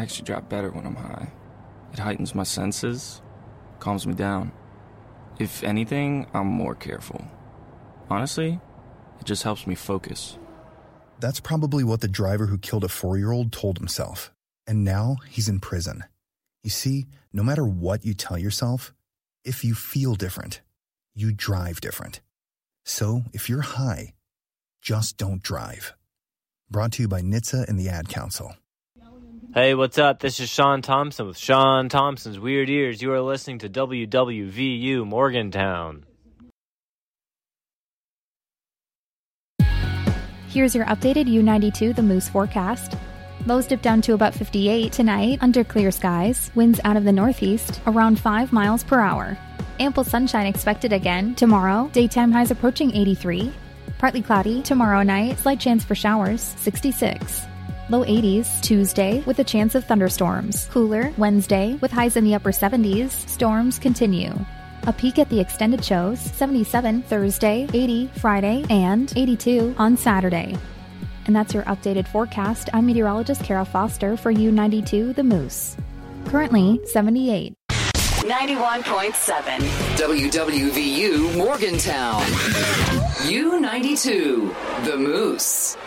actually drive better when I'm high. It heightens my senses, calms me down. If anything, I'm more careful. Honestly, it just helps me focus. That's probably what the driver who killed a 4-year-old told himself. And now he's in prison. You see, no matter what you tell yourself, if you feel different, you drive different. So if you're high, just don't drive. Brought to you by NHTSA and the Ad Council. Hey, what's up? This is Sean Thompson with Sean Thompson's Weird Ears. You are listening to WWVU Morgantown. Here's your updated U92 The Moose forecast. Lows dip down to about 58 tonight under clear skies. Winds out of the northeast around 5 miles per hour. Ample sunshine expected again tomorrow. Daytime highs approaching 83. Partly cloudy tomorrow night. Slight chance for showers, 66. Low 80s Tuesday with a chance of thunderstorms. Cooler Wednesday with highs in the upper 70s. Storms continue. A peek at the extended shows, 77 Thursday, 80 Friday, and 82 on Saturday. And that's your updated forecast. I'm meteorologist Kara Foster for U92 The Moose. Currently 78. 91.7 WWVU Morgantown. U92 The Moose.